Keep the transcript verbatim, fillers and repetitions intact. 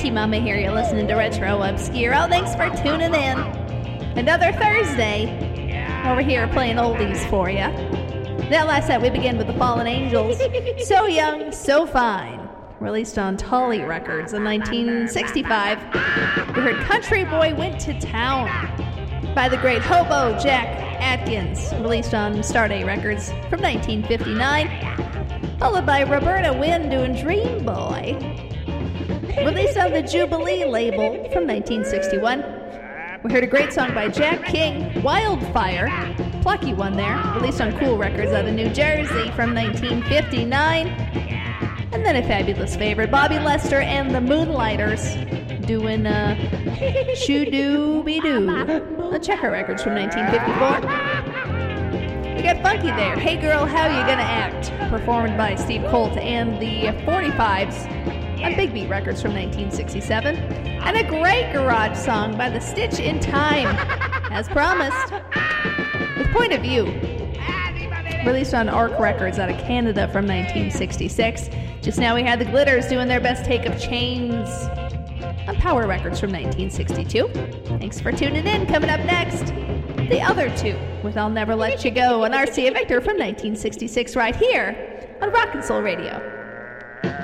Auntie Mama here, you're listening to Retro Obscure. Oh, thanks for tuning in. Another Thursday, over here playing oldies for you. That last set, we began with the Fallen Angels. So Young, So Fine. Released on Tolly Records in nineteen sixty-five. We heard Country Boy Went to Town by the great Hobo Jack Atkins. Released on Stardate Records from nineteen fifty-nine. Followed by Roberta Wynn doing Dream Boy. Released on the Jubilee label from nineteen sixty-one. We heard a great song by Jack King, Wildfire. Plucky one there. Released on Cool Records out of New Jersey from nineteen fifty-nine. And then a fabulous favorite, Bobby Lester and the Moonlighters doing uh, Shoo-Doo-Be-Doo. The Checker Records from nineteen fifty-four. We got Funky there, Hey Girl, How You Gonna Act, performed by Steve Colt and the forty-fives on Big Beat Records from nineteen sixty-seven. And a great garage song by the Stitch in Time, as promised, with Point of View, released on Arc Records out of Canada from nineteen sixty-six. Just now we had the Glitters doing their best take of Chains on Power Records from nineteen sixty-two. Thanks for tuning in. Coming up next, the other two with I'll Never Let You Go on R C A Victor from nineteen sixty-six right here on Rock and Soul Radio.